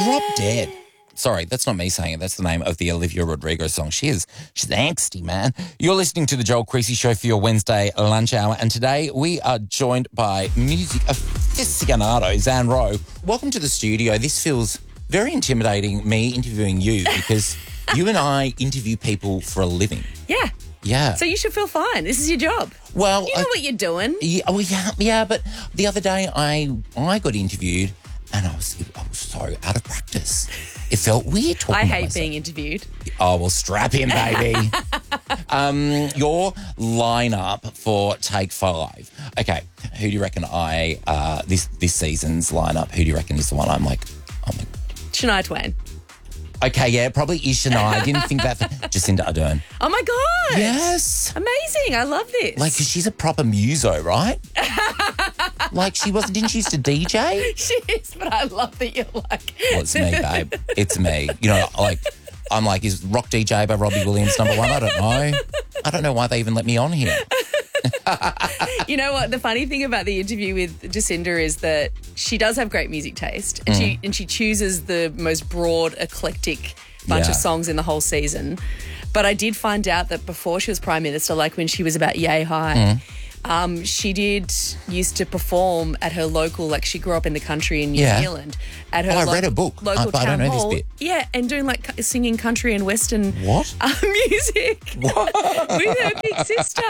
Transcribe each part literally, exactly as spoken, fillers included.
Drop Dead. Sorry, that's not me saying it. That's the name of the Olivia Rodrigo song. She is, she's angsty, man. You're listening to the Joel Creasy Show for your Wednesday lunch hour, and today we are joined by music aficionado, Zan Rowe. Welcome to the studio. This feels very intimidating, me interviewing you, because you and I interview people for a living. Yeah. Yeah. So you should feel fine. This is your job. Well, you know I, what you're doing. Yeah, oh yeah, yeah. But the other day, I I got interviewed, and I was I was so out of practice. It felt weird talking. I about hate myself. being interviewed. Oh well, strap in, baby. um, your lineup for Take Five. Okay, who do you reckon I uh this this season's lineup? Who do you reckon is the one I'm like? Oh my. Shania Twain. Okay, yeah, probably is Shania. I didn't think that. For Jacinda Ardern. Oh my God. Yes. Amazing. I love this. Like, 'cause she's a proper muso, right? Like, she wasn't, didn't she used to D J? She is, but I love that you're like... Well, it's me, babe. It's me. You know, like, I'm like, is Rock D J by Robbie Williams number one? I don't know. I don't know why they even let me on here. You know what? The funny thing about the interview with Jacinda is that she does have great music taste, and mm. she and she chooses the most broad, eclectic bunch yeah. of songs in the whole season. But I did find out that before she was Prime Minister, like when she was about yay high, mm. um, she did used to perform at her local, like she grew up in the country in New yeah. Zealand. At her oh, I lo- read a book. Local I, but town I don't know hall. this bit. Yeah, and doing like singing country and western what? Uh, music what? with her big sister.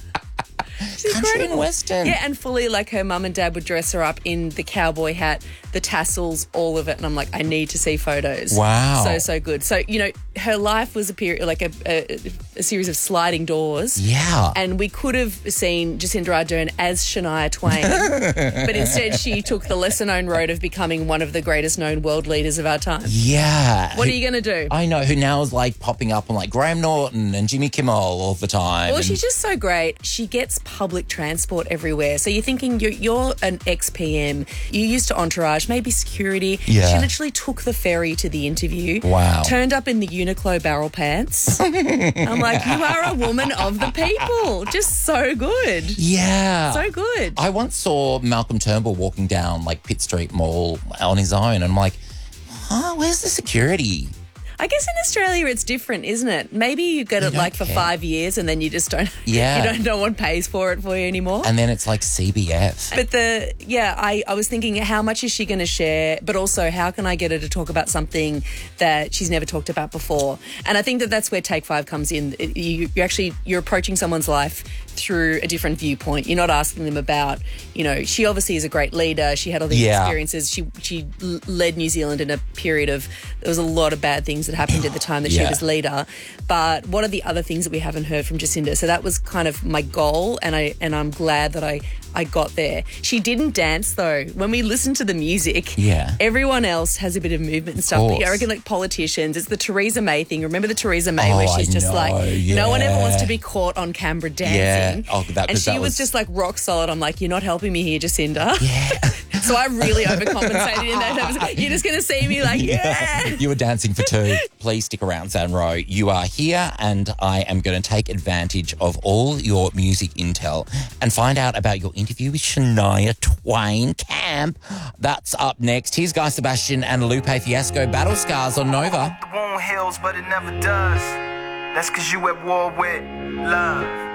She's Country incredible. and western. Yeah, and fully like her mum and dad would dress her up in the cowboy hat, the tassels, all of it. And I'm like, I need to see photos. Wow. So, so good. So, you know, her life was a period, like a, a, a series of sliding doors. Yeah. And we could have seen Jacinda Ardern as Shania Twain. But instead she took the lesser known road of becoming one of the greatest known world leaders of our time. Yeah. What who, are you going to do? I know, who now is like popping up on like Graham Norton and Jimmy Kimmel all the time. Well, and she's just so great. She gets public transport everywhere. So you're thinking you're, you're an ex-P M. You used to Entourage, maybe security. Yeah. She literally took the ferry to the interview. Wow. Turned up in the Uniqlo barrel pants. I'm like, you are a woman of the people. Just so good. Yeah. So good. I once saw Malcolm Turnbull walking down like Pitt Street Mall on his own, and I'm like, huh, where's the security? I guess in Australia it's different, isn't it? Maybe you get You it don't like for care. five years and then you just don't, Yeah. you don't, no one pays for it for you anymore. And then it's like C B F. But the, yeah, I, I was thinking, how much is she going to share? But also, how can I get her to talk about something that she's never talked about before? And I think that that's where Take Five comes in. It- You, you actually, you're approaching someone's life through a different viewpoint. You're not asking them about, you know, she obviously is a great leader. She had all these Yeah. experiences. She she l- led New Zealand in a period of, there was a lot of bad things that happened at the time that she Yeah. was leader. But what are the other things that we haven't heard from Jacinda? So that was kind of my goal, and I and I'm glad that I I got there. She didn't dance though. When we listen to the music, Yeah. everyone else has a bit of movement and stuff. course. But I reckon like politicians, it's the Theresa May thing. Remember the Theresa May Oh, where she's I just know, like, no one ever wants yeah. to be caught on camera dancing. Yeah. Oh, that- and 'cause she that was, was- just like rock solid. I'm like, you're not helping me here, Jacinda. Yeah. So I really overcompensated in that episode. You're just going to see me like, yeah. You were dancing for two. Please stick around, Zan Rowe. You are here, and I am going to take advantage of all your music intel and find out about your interview with Shania Twain Camp. That's up next. Here's Guy Sebastian and Lupe Fiasco, Battle Scars on Nova. The wound heals, but it never does. That's cause you at war with love.